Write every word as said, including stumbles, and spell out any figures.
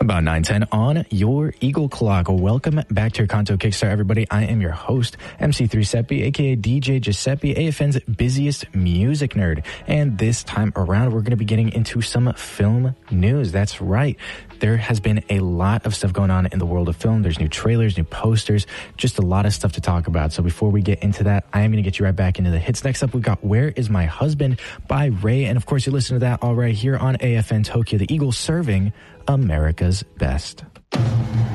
About nine ten on your Eagle Clock. Welcome back to your Kanto Kickstart, everybody. I am your host, M C three Seppi, aka D J Giuseppe, A F N's busiest music nerd. And this time around, we're going to be getting into some film news. That's right. There has been a lot of stuff going on in the world of film. There's new trailers, new posters, just a lot of stuff to talk about. So before we get into that, I am going to get you right back into the hits. Next up, we've got Where Is My Husband by Ray. And of course, you listen to that all right here on A F N Tokyo, the Eagle serving America's best.